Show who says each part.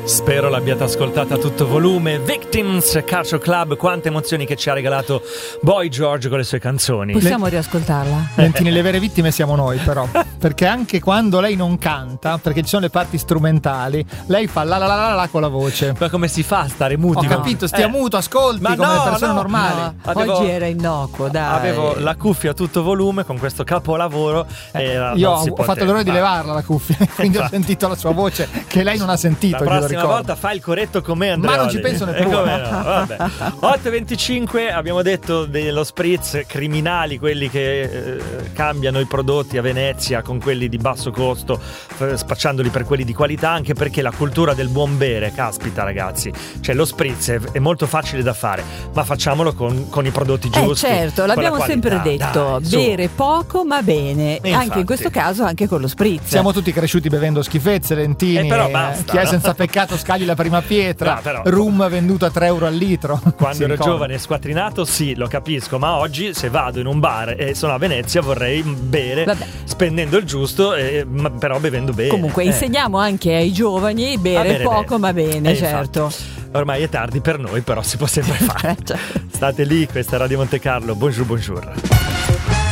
Speaker 1: Spero l'abbiate ascoltata a tutto volume. Victims, Calcio Club, quante emozioni che ci ha regalato Boy George con le sue canzoni.
Speaker 2: Possiamo riascoltarla?
Speaker 3: Lentini, le vere vittime siamo noi però, perché anche quando lei non canta, perché ci sono le parti strumentali, lei fa la la la la, la con la voce.
Speaker 1: Ma come si fa a stare muti?
Speaker 3: Ho capito, stia muto, ascolti
Speaker 1: ma
Speaker 3: come
Speaker 1: no,
Speaker 3: persone
Speaker 1: no,
Speaker 3: normali.
Speaker 2: No, oggi era innocuo, dai.
Speaker 1: Avevo la cuffia a tutto volume con questo capolavoro.
Speaker 3: Io ho fatto l'errore di levarla la cuffia, quindi ho sentito la sua voce che lei non ha sentito.
Speaker 1: La prossima volta fai il corretto con me, Andrea.
Speaker 3: Ma non ci penso neppure.
Speaker 1: No, vabbè. 8:25, abbiamo detto dello spritz, criminali quelli che cambiano i prodotti a Venezia con quelli di basso costo, spacciandoli per quelli di qualità, anche perché la cultura del buon bere, caspita ragazzi, cioè lo spritz è molto facile da fare, ma facciamolo con i prodotti giusti.
Speaker 2: Certo, l'abbiamo sempre detto,
Speaker 1: dai,
Speaker 2: bere poco ma bene,
Speaker 1: infatti.
Speaker 2: Anche in questo caso anche con lo spritz.
Speaker 3: Siamo tutti cresciuti bevendo schifezze, Lentini,
Speaker 1: però basta,
Speaker 3: chi è senza peccato scagli la prima pietra.
Speaker 1: No, però,
Speaker 3: rum venduto a 3 euro al litro.
Speaker 1: Quando ero giovane e squattrinato sì, lo capisco, ma oggi se vado in un bar e sono a Venezia vorrei bere spendendo il giusto, però bevendo bene.
Speaker 2: Comunque insegniamo anche ai giovani bere poco ma bene, certo.
Speaker 1: Infatti. Ormai è tardi per noi, però si può sempre fare. State lì, questa è Radio Monte Carlo. Bonjour, bonjour.